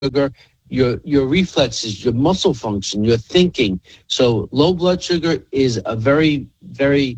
sugar, your reflexes, your muscle function, your thinking. So low blood sugar is a very, very,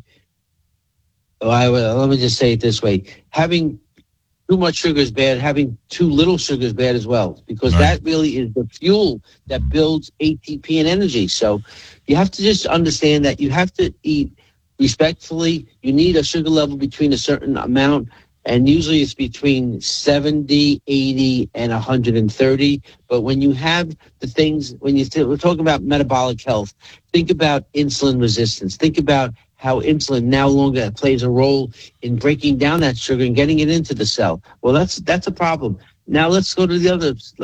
let me just say it this way. Having too much sugar is bad. Having too little sugar is bad as well, because Right. that really is the fuel that builds ATP and energy. So you have to just understand that you have to eat respectfully. You need a sugar level between a certain amount, and usually it's between 70, 80, and 130. But when you have the things, we're talking about metabolic health, think about insulin resistance. Think about how insulin no longer plays a role in breaking down that sugar and getting it into the cell. Well, that's a problem. Now let's go to the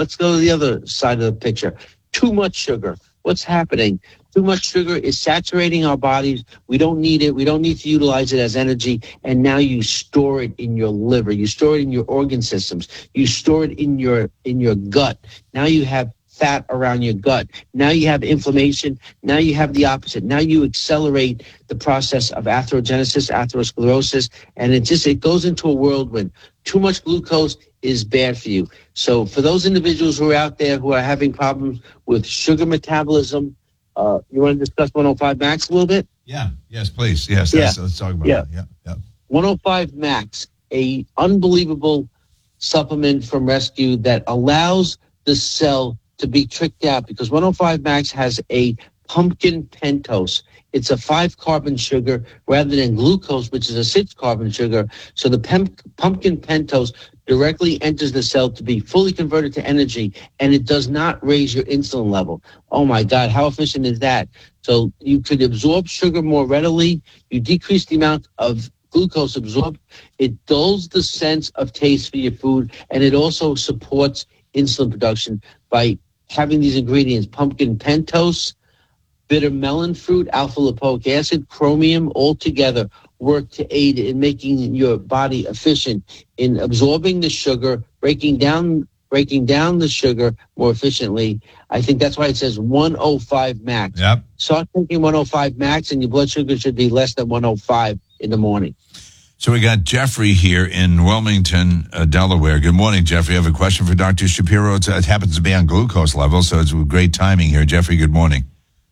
other side of the picture. Too much sugar. What's happening? Too much sugar is saturating our bodies. We don't need it. We don't need to utilize it as energy. And now you store it in your liver. You store it in your organ systems. You store it in your gut. Now you have fat around your gut. Now you have inflammation. Now you have the opposite. Now you accelerate the process of atherogenesis, atherosclerosis, and it goes into a whirlwind. Too much glucose is bad for you. So for those individuals who are out there who are having problems with sugar metabolism, you want to discuss 105 Max a little bit? Yeah. Yes, please. Yes. Yeah. Let's talk about Yeah. that. Yeah. 105 Max, a unbelievable supplement from Rescue that allows the cell to be tricked out, because 105 Max has a pumpkin pentose. It's a 5-carbon sugar rather than glucose, which is a 6-carbon sugar. So the pumpkin pentose directly enters the cell to be fully converted to energy, and it does not raise your insulin level. Oh my God, how efficient is that? So you could absorb sugar more readily. You decrease the amount of glucose absorbed. It dulls the sense of taste for your food, and it also supports insulin production by having these ingredients: pumpkin pentose, bitter melon fruit, alpha lipoic acid, chromium, all together work to aid in making your body efficient in absorbing the sugar, breaking down the sugar more efficiently. I think that's why it says 105 Max. Yep. Start taking 105 Max, and your blood sugar should be less than 105 in the morning. So we got Jeffrey here in Wilmington, Delaware. Good morning, Jeffrey. I have a question for Dr. Shapiro. It happens to be on glucose level, so it's great timing here. Jeffrey, good morning.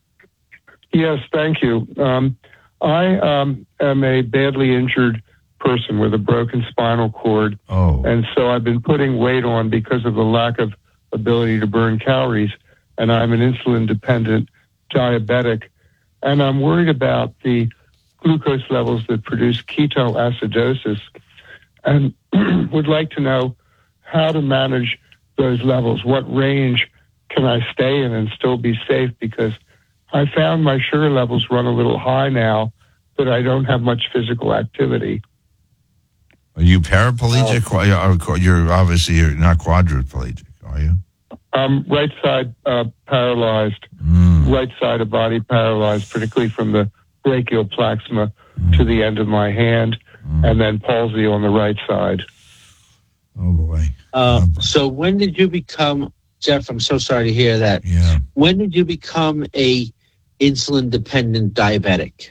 Yes, thank you. I am a badly injured person with a broken spinal cord. Oh. And so I've been putting weight on because of the lack of ability to burn calories. And I'm an insulin-dependent diabetic. And I'm worried about the glucose levels that produce ketoacidosis, and would like to know how to manage those levels. What range can I stay in and still be safe? Because I found my sugar levels run a little high now, but I don't have much physical activity. Are you paraplegic? You're not quadriplegic, are you? I'm right side paralyzed, right side of body paralyzed, particularly from the brachial plasma to the end of my hand, and then palsy on the right side. Oh, boy. So when did you become, Jeff, I'm so sorry to hear that. Yeah. When did you become a insulin-dependent diabetic?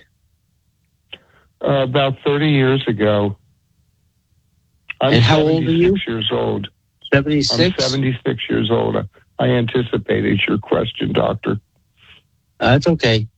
About 30 years ago. And how old are you? 76 years old. 76? I'm 76 years old. I anticipated your question, doctor. That's okay.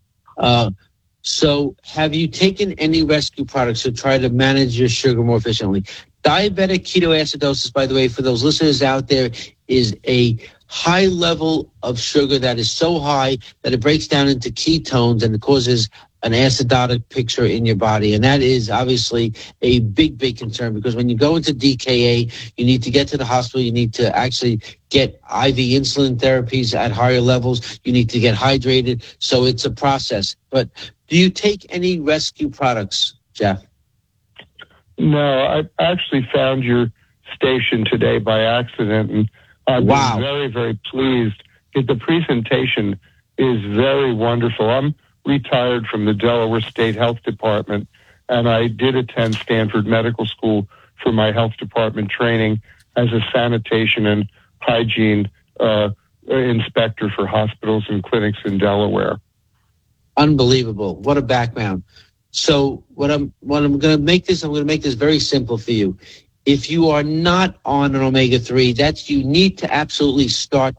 So have you taken any rescue products to try to manage your sugar more efficiently? Diabetic ketoacidosis, by the way, for those listeners out there, is a high level of sugar that is so high that it breaks down into ketones and it causes an acidotic picture in your body. And that is obviously a big, big concern, because when you go into DKA, you need to get to the hospital. You need to actually get IV insulin therapies at higher levels. You need to get hydrated. So it's a process. But do you take any rescue products, Jeff? No, I actually found your station today by accident, and I've been very, very pleased. The presentation is very wonderful. I'm retired from the Delaware State Health Department, and I did attend Stanford Medical School for my health department training as a sanitation and hygiene inspector for hospitals and clinics in Delaware. Unbelievable. What a background. So what I'm going to make this very simple for you. If you are not on an omega-3, you need to absolutely start